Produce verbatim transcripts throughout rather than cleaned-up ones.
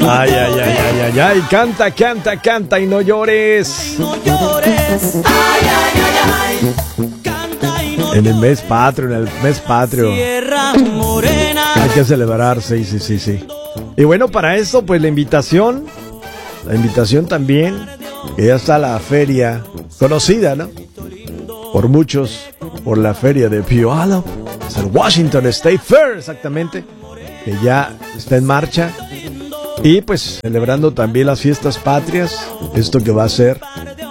Ay, ay, ay, ay, ay, ay, canta, canta, canta y no llores. No llores. Ay, ay, ay, ay. Canta y no En el mes patrio, en el mes patrio. Sierra Morena. Hay que celebrar, sí, sí, sí, sí. Y bueno, para eso, pues la invitación, la invitación también, que ya está la feria conocida, ¿no? Por muchos, por la feria de Puyallup, es el Washington State Fair, exactamente, que ya está en marcha. Y pues celebrando también las fiestas patrias, esto que va a ser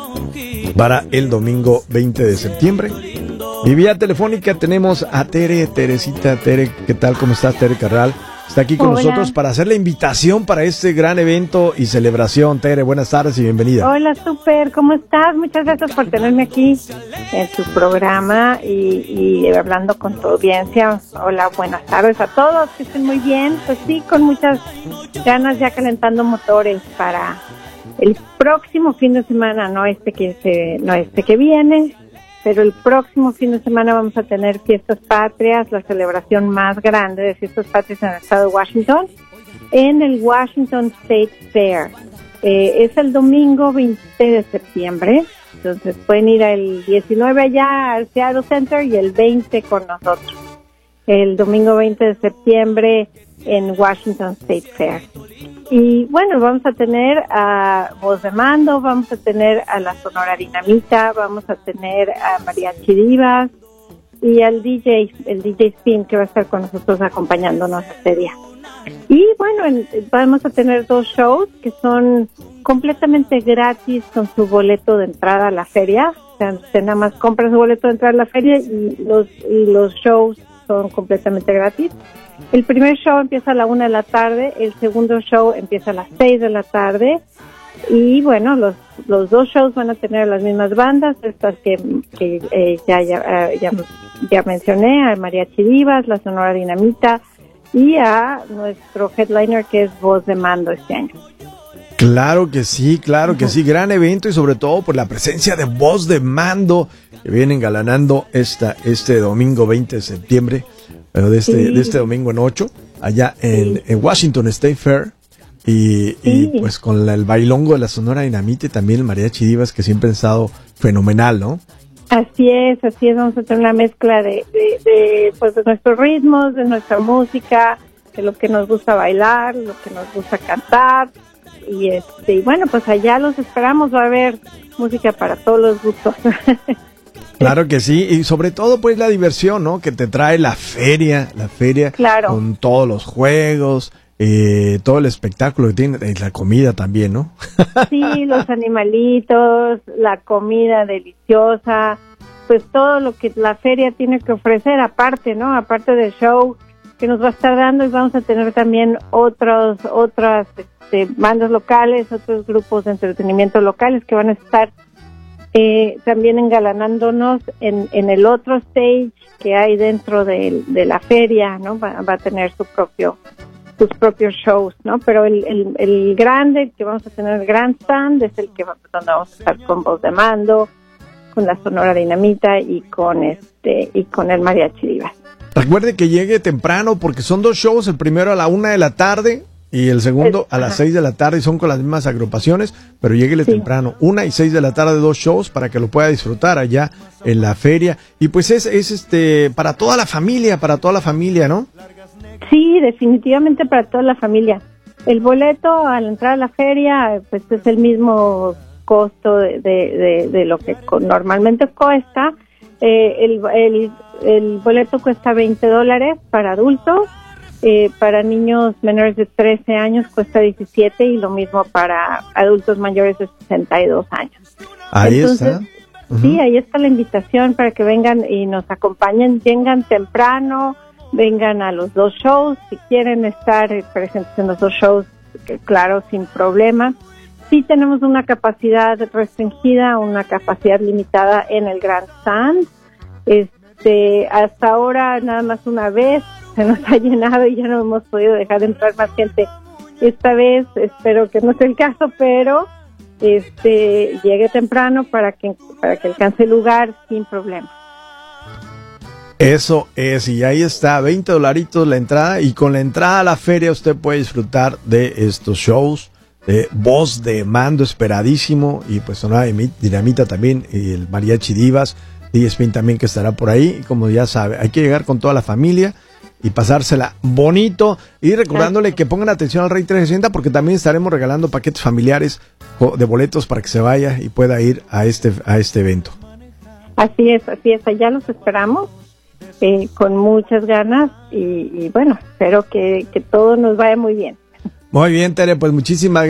para el domingo veinte de septiembre. Y vía telefónica tenemos a Tere, Teresita, Tere, ¿qué tal? ¿Cómo estás, Tere Carral? Está aquí con Hola. nosotros para hacer la invitación para este gran evento y celebración. Tere, buenas tardes y bienvenida. Hola, súper, ¿cómo estás? Muchas gracias por tenerme aquí en tu programa y, y hablando con tu audiencia. Hola, buenas tardes a todos, que estén muy bien. Pues sí, con muchas ganas ya calentando motores para el próximo fin de semana, no este que se, no este que viene, pero el próximo fin de semana vamos a tener Fiestas Patrias, la celebración más grande de Fiestas Patrias en el estado de Washington, en el Washington State Fair. Eh, es el domingo veinte de septiembre, entonces pueden ir el diecinueve allá al Seattle Center y el veinte con nosotros. El domingo veinte de septiembre en Washington State Fair. Y bueno, vamos a tener a Voz de Mando, vamos a tener a la Sonora Dinamita, vamos a tener a Mariachi Divas y al D J, el D J Spin, que va a estar con nosotros acompañándonos este día. Y bueno, en, vamos a tener dos shows que son completamente gratis con su boleto de entrada a la feria. O sea, usted nada más compra su boleto de entrada a la feria y los, y los shows son completamente gratis. El primer show empieza a la una de la tarde, el segundo show empieza a las seis de la tarde y bueno, los los dos shows van a tener las mismas bandas, estas que, que eh, ya, ya, ya ya mencioné, a Mariachi Divas, la Sonora Dinamita y a nuestro headliner que es Voz de Mando este año. Claro que sí, claro que sí, gran evento y sobre todo por la presencia de Voz de Mando que viene engalanando esta, este domingo veinte de septiembre, pero de este, sí. de este domingo en ocho, allá en, sí. en Washington State Fair y, sí. y pues con la, el bailongo de la Sonora Dinamita y también el Mariachi Divas que siempre han estado fenomenal, ¿no? Así es, así es, vamos a tener una mezcla de, de, de, pues, de nuestros ritmos, de nuestra música, de lo que nos gusta bailar, lo que nos gusta cantar. Y este y bueno, pues allá los esperamos, va a haber música para todos los gustos. Claro que sí, y sobre todo pues la diversión, ¿no? Que te trae la feria, la feria claro. Con todos los juegos, eh, todo el espectáculo que tiene, y la comida también, ¿no? Sí, los animalitos, la comida deliciosa, pues todo lo que la feria tiene que ofrecer aparte, ¿no? Aparte del show que nos va a estar dando, y vamos a tener también otros otras este, bandas locales, otros grupos de entretenimiento locales que van a estar eh, también engalanándonos en, en el otro stage que hay dentro de, de la feria, ¿no? Va, va a tener su propio sus propios shows, ¿no? Pero el, el, el grande, el que vamos a tener el gran stand, es el que va, donde vamos a estar con Voz de Mando, con la Sonora Dinamita y con este y con el Mariachi Divas. Recuerde que llegue temprano porque son dos shows, el primero a la una de la tarde y el segundo a las seis de la tarde y son con las mismas agrupaciones, pero lléguele sí. temprano, una y seis de la tarde, dos shows para que lo pueda disfrutar allá en la feria. Y pues es, es este para toda la familia, para toda la familia, ¿no? Sí, definitivamente para toda la familia. El boleto al entrar a la feria pues es el mismo costo de, de, de, de lo que normalmente cuesta. Eh, el, el, el boleto cuesta veinte dólares para adultos, eh, para niños menores de trece años cuesta diecisiete y lo mismo para adultos mayores de sesenta y dos años. Ahí Entonces, está. Uh-huh. Sí, ahí está la invitación para que vengan y nos acompañen, vengan temprano, vengan a los dos shows, si quieren estar presentes en los dos shows, claro, sin problema. Sí tenemos una capacidad restringida, una capacidad limitada en el Grand Stand. Este, hasta ahora nada más una vez se nos ha llenado y ya no hemos podido dejar de entrar más gente. Esta vez espero que no sea el caso, pero este llegue temprano para que para que alcance el lugar sin problema. Eso es, y ahí está, veinte dolaritos la entrada, y con la entrada a la feria usted puede disfrutar de estos shows, de Voz de Mando esperadísimo, y pues Sonora Dinamita también, y el Mariachi Divas, D J Spin también que estará por ahí, y como ya sabe, hay que llegar con toda la familia y pasársela bonito, y recordándole que pongan atención al Rey trescientos sesenta, porque también estaremos regalando paquetes familiares de boletos para que se vaya y pueda ir a este, a este evento. Así es, así es, allá los esperamos. Eh, con muchas ganas y, y bueno, espero que, que todo nos vaya muy bien. Muy bien, Tere, pues muchísimas gracias.